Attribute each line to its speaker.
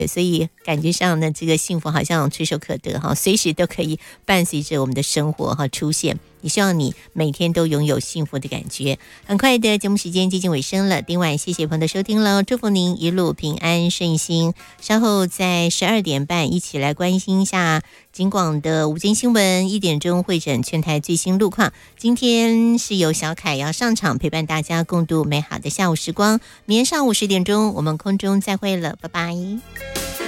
Speaker 1: 所以感觉上呢，这个幸福好像垂手可得哈，随时都可以伴随着我们的生活哈出现。也希望你每天都拥有幸福的感觉。很快的节目时间接近尾声了，今晚谢谢朋友的收听了，祝福您一路平安顺心。稍后在12点半一起来关心一下警广的午间新闻，1点钟会诊全台最新路况。今天是由小凯要上场陪伴大家共度美好的下午时光，明天上午10点钟我们空中再会了，拜拜。